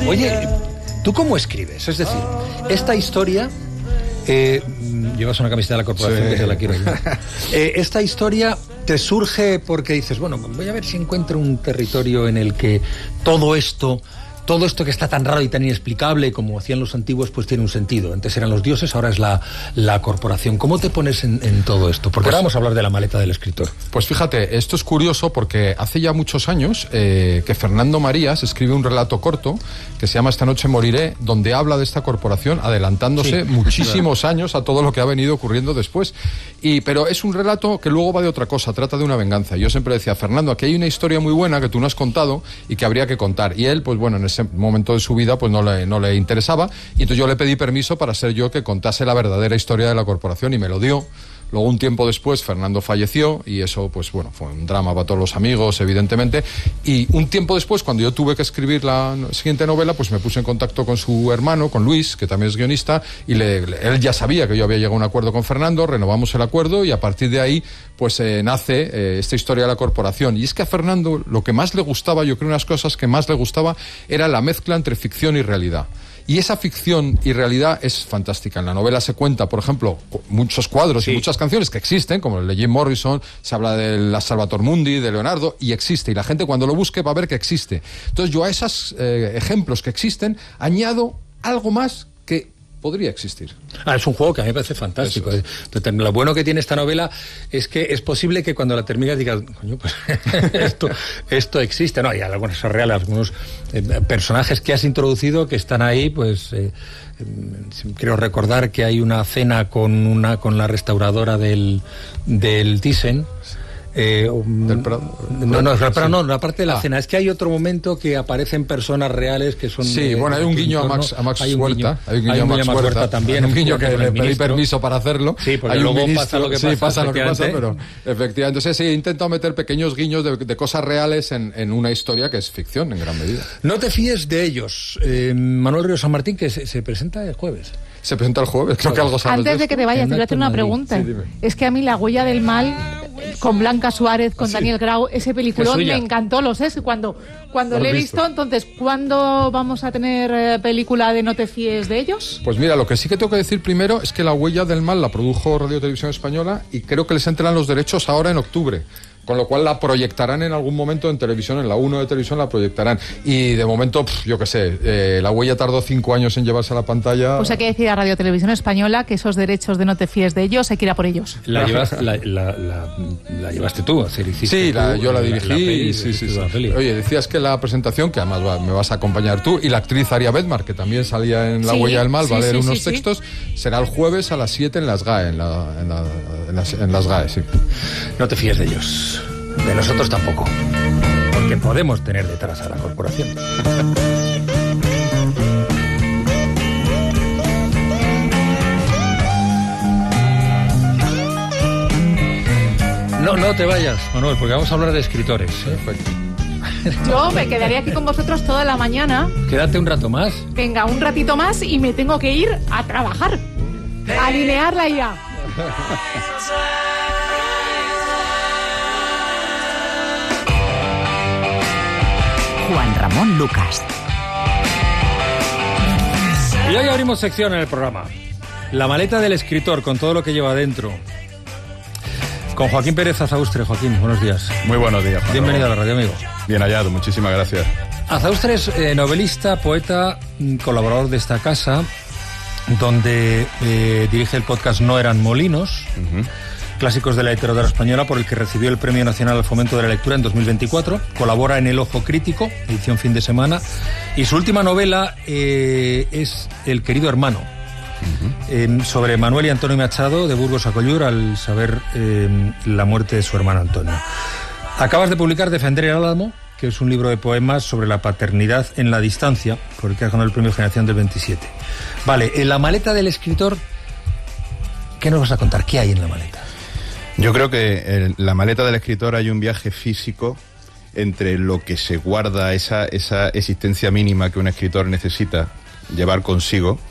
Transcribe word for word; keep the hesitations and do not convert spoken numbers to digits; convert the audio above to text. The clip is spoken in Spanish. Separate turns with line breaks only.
Oye, ¿tú cómo escribes? Es decir, esta historia... Eh, llevas una camiseta de la corporación, sí, que se la quiero yo. Eh, esta historia te surge porque dices, bueno, voy a ver si encuentro un territorio en el que todo esto... Todo esto que está tan raro y tan inexplicable, como hacían los antiguos, pues tiene un sentido. Antes eran los dioses, ahora es la, la corporación. ¿Cómo te pones en, en todo esto? Porque pues, ahora vamos a hablar de la maleta del escritor.
Pues fíjate, esto es curioso porque hace ya muchos años eh, que Fernando Marías escribe un relato corto que se llama Esta noche moriré, donde habla de esta corporación adelantándose sí, muchísimos claro. años a todo lo que ha venido ocurriendo después. Y, pero es un relato que luego va de otra cosa, trata de una venganza. Yo siempre decía, Fernando, aquí hay una historia muy buena que tú no has contado y que habría que contar. Y él, pues bueno, en ese momento de su vida pues no le, no le interesaba, y entonces yo le pedí permiso para ser yo que contase la verdadera historia de la corporación y me lo dio. Luego, un tiempo después, Fernando falleció y eso, pues bueno, fue un drama para todos los amigos, evidentemente. Y un tiempo después, cuando yo tuve que escribir la siguiente novela, pues me puse en contacto con su hermano, con Luis, que también es guionista, y le, le, él ya sabía que yo había llegado a un acuerdo con Fernando, renovamos el acuerdo y a partir de ahí, pues eh, nace eh, esta historia de la corporación. Y es que a Fernando lo que más le gustaba, yo creo unas cosas que más le gustaba, era la mezcla entre ficción y realidad. Y esa ficción y realidad es fantástica. En la novela se cuenta, por ejemplo, muchos cuadros sí. y muchas canciones que existen, como el de Jim Morrison, se habla de la Salvator Mundi, de Leonardo, y existe. Y la gente cuando lo busque va a ver que existe. Entonces yo a esos eh, ejemplos que existen añado algo más que podría existir.
Ah, es un juego que a mí me parece fantástico. Es. Lo bueno que tiene esta novela es que es posible que cuando la termines digas, coño, pues esto, esto existe. No, hay algunos reales, algunos eh, personajes que has introducido que están ahí, pues eh, eh, creo recordar que hay una cena con una con la restauradora del, del Thyssen. Eh,
Del Prado.
No, no, pero sí. no, la parte de la
ah.
cena. Es que hay otro momento que aparecen personas reales que son...
Sí,
eh,
bueno, hay un guiño a Max, a Max
hay un
Huerta.
Guiño,
hay un guiño,
hay un
a Max
Huerta,
Huerta
también.
Hay un guiño que le pedí permiso para hacerlo.
Sí, porque
hay
luego
un ministro,
pasa lo que pasa.
Sí, pasa lo que pasa, pero efectivamente. Entonces sí, he intentado meter pequeños guiños de, de cosas reales en, en una historia que es ficción, en gran medida.
No te fíes de ellos. Eh, Manuel Río San Martín, que se, se presenta el jueves.
Se presenta el jueves, creo que algo sabes.
Antes de,
de
que te vayas, te voy a hacer una pregunta. Sí, es que a mí La huella del mal, con Blanca Suárez, con ¿sí? Daniel Grau, ese peliculón me encantó, lo sé, cuando, cuando lo he visto. visto. Entonces, ¿cuándo vamos a tener eh, película de No te fíes de ellos?
Pues mira, lo que sí que tengo que decir primero es que La huella del mal la produjo Radio Televisión Española y creo que les entregan los derechos ahora en octubre. Con lo cual la proyectarán en algún momento en televisión, en la uno de televisión la proyectarán. Y de momento, pff, yo qué sé, eh, La huella tardó cinco años en llevarse a la pantalla.
Pues hay que decir a Radio Televisión Española que esos derechos de No te fíes de ellos hay que ir a por ellos.
La, llevas, la, la, la, la llevaste tú, a hacer,
sí, la,
tú,
yo la dirigí.
La, la peli,
y, sí, sí, sí. Oye, decías que la presentación, que además va, me vas a acompañar tú, y la actriz Aria Bedmar, que también salía en La sí, huella del mal, sí, va a leer sí, unos sí, textos, sí. será el jueves a las siete en las G A E, en, la, en, la, en, las, en las G A E, sí.
No te fíes de ellos. De nosotros tampoco, porque podemos tener detrás a la corporación. No, no te vayas, Manuel, porque vamos a hablar de escritores.
Perfecto.
Yo me quedaría aquí con vosotros toda la mañana.
Quédate un rato más.
Venga, un ratito más y me tengo que ir a trabajar. A alinear la I A.
Juan Ramón Lucas.
Y hoy abrimos sección en el programa. La maleta del escritor, con todo lo que lleva dentro. Con Joaquín Pérez Azaustre. Joaquín, buenos días.
Muy buenos días, Juan.
Bienvenido a la radio, amigo.
Bien hallado, muchísimas gracias.
Azaustre es eh, novelista, poeta, colaborador de esta casa, donde eh, dirige el podcast No eran molinos. Uh-huh. Clásicos de la literatura española, por el que recibió el Premio Nacional al Fomento de la Lectura en dos mil veinticuatro. Colabora en El Ojo Crítico, edición fin de semana. Y su última novela eh, es El querido hermano, uh-huh. eh, sobre Manuel y Antonio Machado de Burgos a Collur al saber eh, la muerte de su hermano Antonio. Acabas de publicar Defender el Álamo, que es un libro de poemas sobre la paternidad en la distancia, por el que ha ganado el Premio Generación del veintisiete. Vale, en la maleta del escritor, ¿qué nos vas a contar? ¿Qué hay en la maleta?
Yo creo que en la maleta del escritor hay un viaje físico entre lo que se guarda, esa, esa existencia mínima que un escritor necesita llevar consigo,